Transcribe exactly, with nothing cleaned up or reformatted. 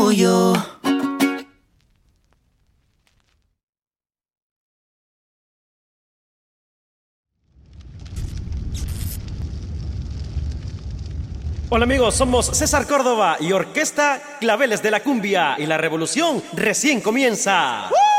orgullo. Hola amigos, somos César Córdoba y Orquesta Claveles de la Cumbia y la revolución recién comienza. ¡Uh!